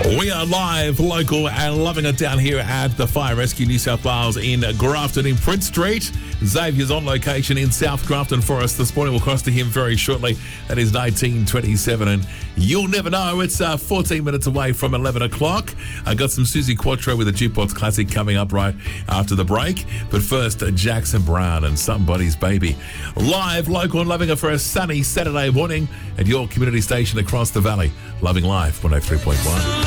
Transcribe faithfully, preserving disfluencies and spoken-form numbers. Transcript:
We are live, local, and loving it down here at the Fire Rescue New South Wales in Grafton in Prince Street. Xavier's on location in South Grafton for us this morning. We'll cross to him very shortly. That is nineteen twenty-seven, and you'll never know. It's uh, fourteen minutes away from eleven o'clock. I got some Susie Quattro with a Jukebox Classic coming up right after the break. But first, uh, Jackson Browne and Somebody's Baby. Live, local, and loving it for a sunny Saturday morning at your community station across the valley. Loving Life one oh three point one.